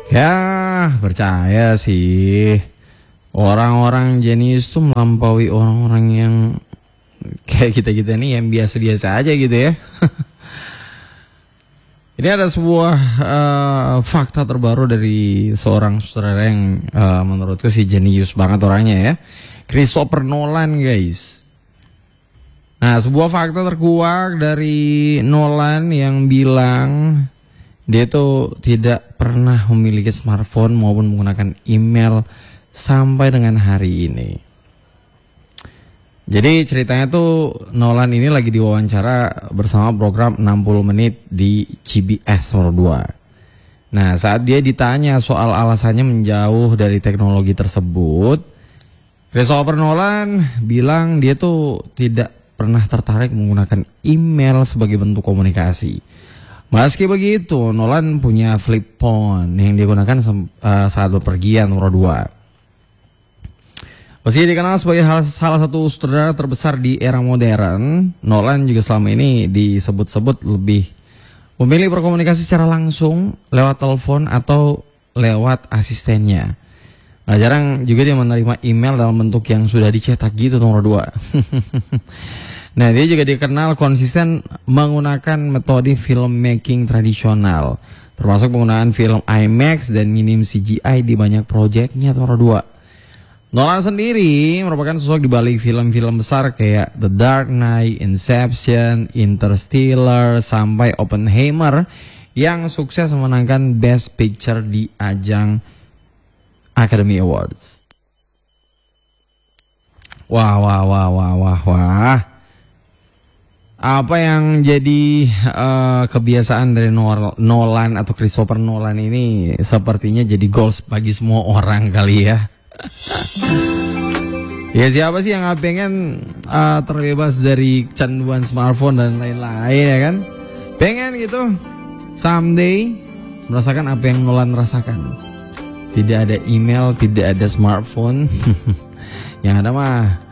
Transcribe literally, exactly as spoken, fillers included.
Ya, percaya sih. Orang-orang jenius tuh melampaui orang-orang yang kayak kita-kita nih yang biasa-biasa aja gitu ya. Ini ada sebuah uh, fakta terbaru dari seorang sutradara yang uh, menurutku sih jenius banget orangnya ya. Christopher Nolan, guys. Nah, sebuah fakta terkuak dari Nolan yang bilang dia tuh tidak pernah memiliki smartphone maupun menggunakan email sampai dengan hari ini. Jadi ceritanya tuh Nolan ini lagi diwawancara bersama program enam puluh menit di C B S nomor dua. Nah, saat dia ditanya soal alasannya menjauh dari teknologi tersebut, Christopher Nolan bilang dia tuh tidak pernah tertarik menggunakan email sebagai bentuk komunikasi. Meski begitu, Nolan punya flip phone yang digunakan uh, saat bepergian nomor dua. Meski dikenal sebagai salah satu sutradara terbesar di era modern, Nolan juga selama ini disebut-sebut lebih memilih berkomunikasi secara langsung lewat telepon atau lewat asistennya. Nah, jarang juga dia menerima email dalam bentuk yang sudah dicetak gitu nomor dua. Nah, dia juga dikenal konsisten menggunakan metode filmmaking tradisional, termasuk penggunaan film IMAX dan minim C G I di banyak proyeknya nomor dua. Nolan sendiri merupakan sosok di balik film-film besar kayak The Dark Knight, Inception, Interstellar, sampai Oppenheimer yang sukses memenangkan Best Picture di ajang Academy Awards. Wah, wah, wah, wah, wah, wah. Apa yang jadi uh, kebiasaan dari Nolan atau Christopher Nolan ini sepertinya jadi goals bagi semua orang kali ya. Ya, siapa sih yang gak pengen uh, terbebas dari kecanduan smartphone dan lain-lain ya kan? Pengen gitu someday merasakan apa yang Nolan rasakan. Tidak ada email, tidak ada smartphone. Yang ada mah